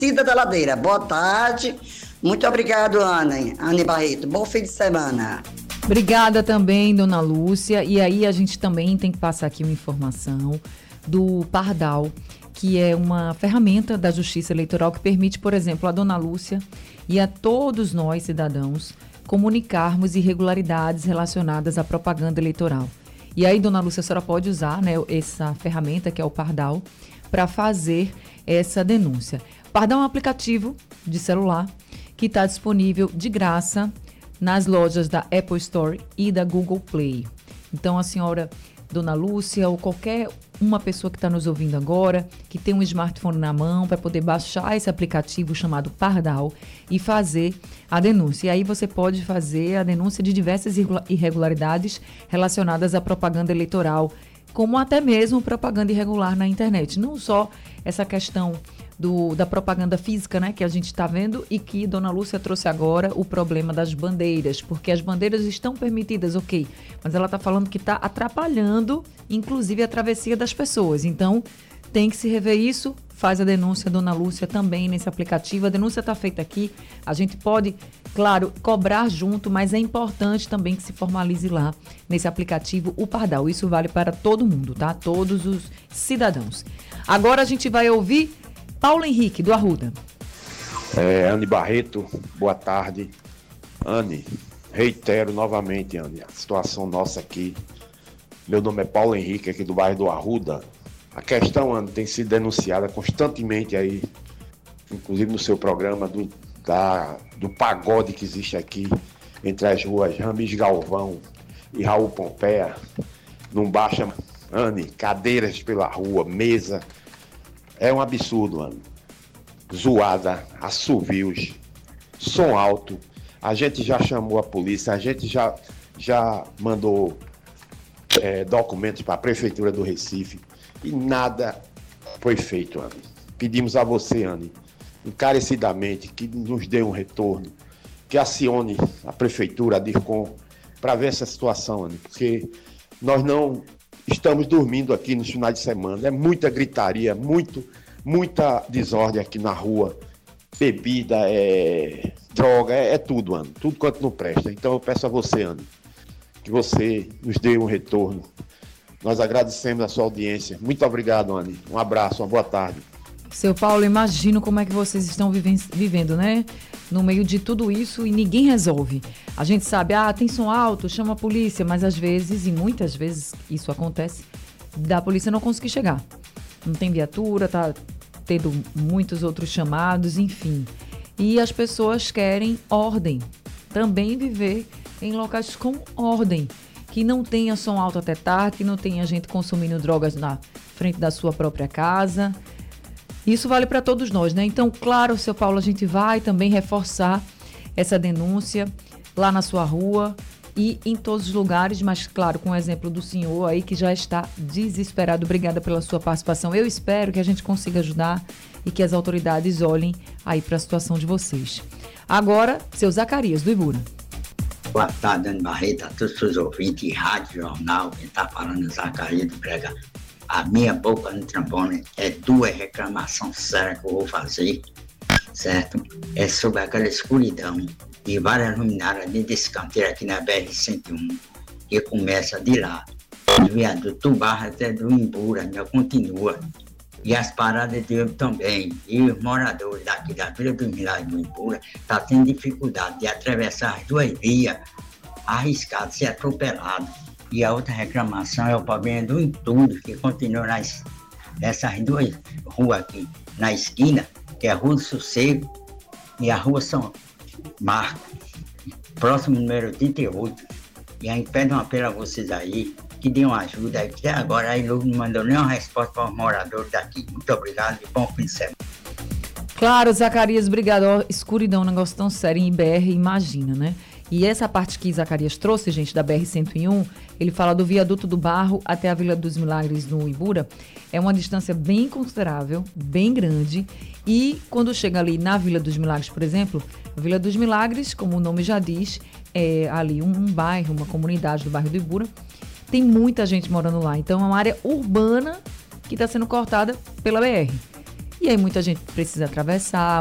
Cida da Ladeira. Boa tarde. Muito obrigado, Anne Barreto. Bom fim de semana. Obrigada também, dona Lúcia. E aí a gente também tem que passar aqui uma informação do Pardal, que é uma ferramenta da Justiça Eleitoral que permite, por exemplo, a dona Lúcia e a todos nós, cidadãos, comunicarmos irregularidades relacionadas à propaganda eleitoral. E aí, dona Lúcia, a senhora pode usar, né, essa ferramenta, que é o Pardal, para fazer essa denúncia. O Pardal é um aplicativo de celular que está disponível de graça nas lojas da Apple Store e da Google Play. Então, a senhora, dona Lúcia, ou qualquer uma pessoa que está nos ouvindo agora, que tem um smartphone na mão, para poder baixar esse aplicativo chamado Pardal e fazer a denúncia. E aí você pode fazer a denúncia de diversas irregularidades relacionadas à propaganda eleitoral, como até mesmo propaganda irregular na internet. Não só essa questão da propaganda física, né, que a gente está vendo, e que dona Lúcia trouxe agora o problema das bandeiras, porque as bandeiras estão permitidas, ok, mas ela está falando que está atrapalhando, inclusive, a travessia das pessoas. Então, tem que se rever isso, faz a denúncia, dona Lúcia, também nesse aplicativo. A denúncia está feita aqui, a gente pode, claro, cobrar junto, mas é importante também que se formalize lá nesse aplicativo o Pardal. Isso vale para todo mundo, tá? Todos os cidadãos. Agora a gente vai ouvir Paulo Henrique, do Arruda. Anne Barreto, boa tarde. Anne, reitero novamente, Anne, a situação nossa aqui. Meu nome é Paulo Henrique, aqui do bairro do Arruda. A questão, Anne, tem sido denunciada constantemente aí, inclusive no seu programa, do pagode que existe aqui entre as ruas Ramis Galvão e Raul Pompeia. Não baixa, Anne, cadeiras pela rua, mesa. É um absurdo, Anne. Zoada, assovios, som alto. A gente já chamou a polícia, a gente já mandou documentos para a Prefeitura do Recife e nada foi feito, Anne. Pedimos a você, Anne, encarecidamente, que nos dê um retorno, que acione a Prefeitura, a DIRCOM, para ver essa situação, Anne, porque nós não estamos dormindo aqui nos finais de semana. É muita gritaria, muita desordem aqui na rua. Bebida, droga, tudo, Anne. Tudo quanto não presta. Então eu peço a você, Anne, que você nos dê um retorno. Nós agradecemos a sua audiência. Muito obrigado, Anne. Um abraço, uma boa tarde. Seu Paulo, imagino como é que vocês estão vivendo, né? No meio de tudo isso e ninguém resolve. A gente sabe, tem som alto, chama a polícia, mas às vezes, e muitas vezes isso acontece, da polícia não conseguir chegar. Não tem viatura, tá tendo muitos outros chamados, enfim. E as pessoas querem ordem. Também viver em locais com ordem. Que não tenha som alto até tarde, que não tenha gente consumindo drogas na frente da sua própria casa. Isso vale para todos nós, né? Então, claro, seu Paulo, a gente vai também reforçar essa denúncia lá na sua rua e em todos os lugares, mas, claro, com o exemplo do senhor aí que já está desesperado. Obrigada pela sua participação. Eu espero que a gente consiga ajudar e que as autoridades olhem aí para a situação de vocês. Agora, seu Zacarias, do Ibura. Boa tarde, Anne Barreto, a todos os seus ouvintes, rádio, jornal, quem está falando é Zacarias do Brega. A minha boca no trombone é duas reclamações sérias que eu vou fazer, certo? É sobre aquela escuridão de várias luminárias dentro desse canteiro aqui na BR-101, que começa de lá, do viaduto do Barra até do Imbura, ainda continua. E as paradas de ônibus também. E os moradores daqui da Vila dos Milagres do Imbura estão tendo dificuldade de atravessar as duas vias, arriscado ser atropelado. E a outra reclamação é o problema do entulho, que continua nessas duas ruas aqui, na esquina, que é a Rua do Sossego e a Rua São Marcos, próximo número 88. E aí pede um apelo a vocês aí, que dêem uma ajuda. Até agora aí não mandou nenhuma resposta para os moradores daqui. Muito obrigado e bom fim de semana. Claro, Zacarias, obrigado. Escuridão, um negócio tão sério em BR, imagina, né? E essa parte que Zacarias trouxe, gente, da BR-101, ele fala do viaduto do Barro até a Vila dos Milagres no Ibura. É uma distância bem considerável, bem grande. E quando chega ali na Vila dos Milagres, por exemplo, a Vila dos Milagres, como o nome já diz, é ali um bairro, uma comunidade do bairro do Ibura. Tem muita gente morando lá. Então é uma área urbana que está sendo cortada pela BR. E aí muita gente precisa atravessar,